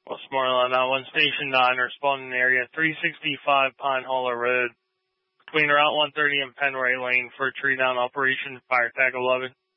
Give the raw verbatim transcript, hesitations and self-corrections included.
Westmoreland nine one Station nine, responding area three sixty-five Pine Hollow Road, between Route one thirty and Penray Lane for tree down operation, fire tag eleven.